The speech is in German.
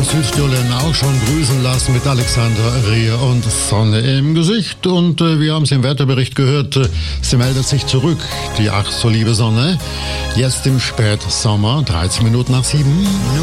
Südtirol auch schon grüßen lassen mit Alexander Rier und Sonne im Gesicht. Und wir haben es im Wetterbericht gehört, sie meldet sich zurück, die ach so liebe Sonne. Jetzt im Spätsommer, 13 Minuten nach 7.